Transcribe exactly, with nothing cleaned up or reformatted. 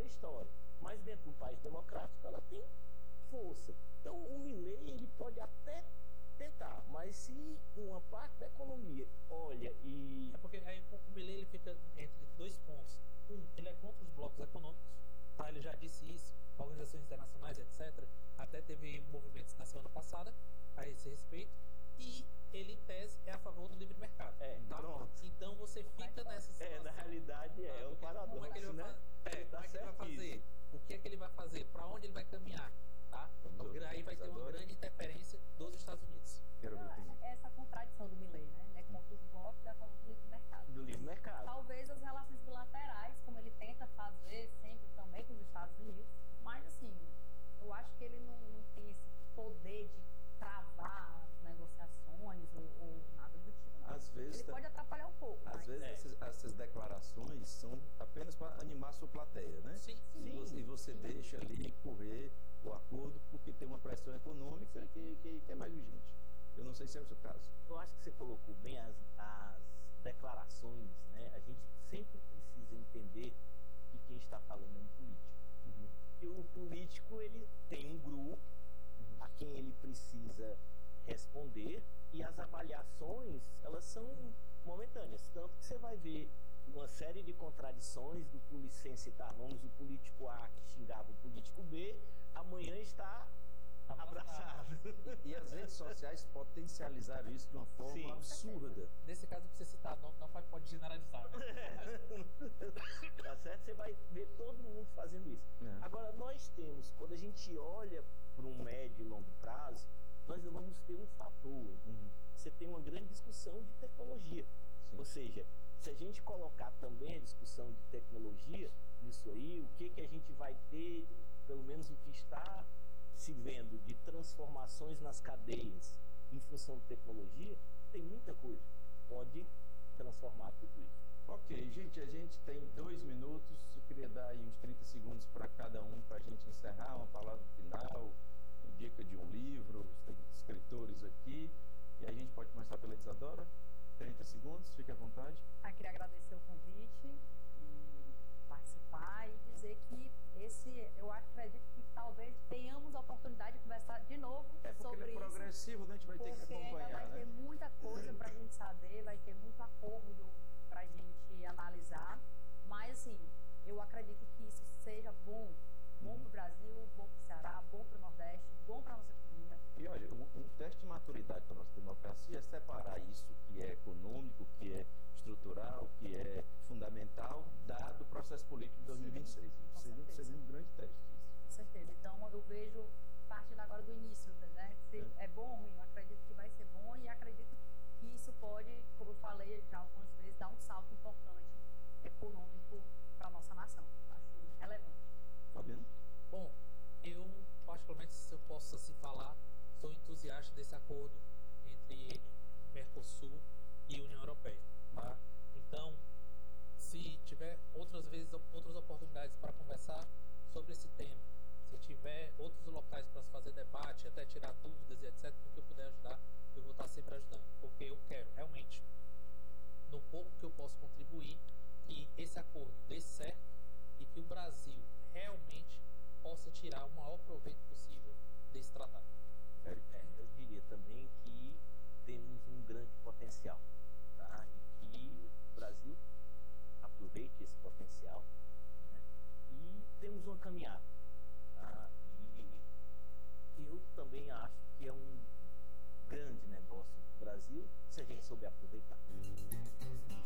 pela história. Mas dentro do país democrático ela tem força. Então o Milei, ele pode até tentar, mas se uma parte da economia olha e... É porque aí o Milei ele fica entre dois pontos. Um, ele é contra os blocos econômicos, tá? Ele já disse isso, organizações internacionais, etcétera. Até teve movimentos na semana passada a esse respeito. E ele, em tese, é a favor do livre mercado. É, tá? pronto. Então você fica nessa situação. É, na realidade é, é um paradoxo, como é que ele vai, né? é, Tá como é que ele vai fazer? O que é que ele vai fazer? Para onde ele vai caminhar? Tá? Então, aí vai ter uma grande interferência dos Estados Unidos. Quero ver Não, é essa contradição do Milei, né? Ele é contra os blocos e a favor do livre mercado. Do livre mercado. Talvez as relações bilaterais, como ele tenta fazer sempre também com os Estados Unidos, mas assim, eu acho que ele não, não tem esse poder de travar as negociações ou, ou nada do tipo. Não. Às vezes ele tá... pode atrapalhar um pouco. Às mas... vezes é. essas, essas declarações são apenas para animar a sua plateia, né? Sim, sim. E você, e você deixa ali correr o acordo porque tem uma pressão econômica que, que, que é mais urgente. Eu não sei se é o seu caso. Eu acho que você colocou bem as, as declarações, né? A gente sempre precisa entender que quem está falando é um político. Uhum. E o político, ele tem um grupo uhum. a quem ele precisa responder, e as avaliações, elas são momentâneas. Tanto que você vai ver uma série de contradições do, sem citar nomes, o político A que xingava o político B, amanhã está abraçado. E, e as redes sociais potencializaram isso de uma forma Sim. absurda. Nesse caso que você citar, não, não pode, pode generalizar. Né? Tá certo? Você vai ver todo mundo fazendo isso. É. Agora, nós temos, quando a gente olha para um médio e longo prazo, nós vamos ter um fator. Uhum. Você tem uma grande discussão de tecnologia. Sim. Ou seja, se a gente colocar também a discussão de tecnologia nisso aí, o que, que a gente vai ter, pelo menos o que está se vendo de transformações nas cadeias em função de tecnologia, tem muita coisa. Pode transformar tudo isso. Ok, gente, a gente tem dois minutos. Eu queria dar aí uns trinta segundos para cada um, para a gente encerrar, uma palavra final, uma dica de um livro, tem escritores aqui. E aí a gente pode começar pela Isadora. trinta segundos, fique à vontade. Ah, queria agradecer o convite e participar e dizer que esse, eu acredito que talvez tenhamos a oportunidade de conversar de novo é sobre ele é progressivo, isso. Né? A gente vai ter que acompanhar. Porque ainda vai né? ter muita coisa para a gente saber, vai ter muito acordo para a gente analisar. Mas, assim, eu acredito que isso seja bom. Bom para o Brasil, bom para o Ceará, bom para o Nordeste, bom para a nossa economia. E olha, um, um teste de maturidade para a nossa democracia é separar isso que é econômico, que é estrutural, que é fundamental, dado o processo político de dois mil e vinte e seis. Seria, seria um grande teste isso. Com certeza. Então, eu vejo, partindo agora do início, né? Se é. é bom ou ruim, eu acredito que vai ser bom e acredito que isso pode, como eu falei já algumas vezes, dar um salto importante econômico para a nossa nação. Acho relevante. Fabiano? Bom, eu, particularmente, se eu posso assim falar, sou entusiasta desse acordo entre Mercosul e União Europeia. Tá? Então, se tiver outras vezes, outras oportunidades para conversar sobre esse tema, se tiver outros locais para se fazer debate, até tirar dúvidas e etcétera, no que eu puder ajudar, eu vou estar sempre ajudando. Porque eu quero, realmente, no pouco que eu posso contribuir, que esse acordo dê certo e que o Brasil realmente possa tirar o maior proveito possível desse tratado. É, eu diria também que temos um grande potencial, tá? E que o Brasil aproveite esse potencial, né? E temos uma caminhada, tá? E eu também acho que é um grande negócio do Brasil se a gente souber aproveitar.